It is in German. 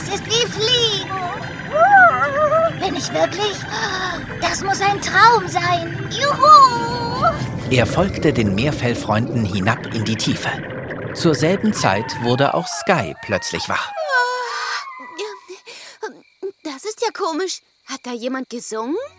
ist wie Fliegen. Bin ich wirklich? Das muss ein Traum sein. Juhu! Er folgte den Meerfellfreunden hinab in die Tiefe. Zur selben Zeit wurde auch Sky plötzlich wach. Das ist ja komisch. Hat da jemand gesungen?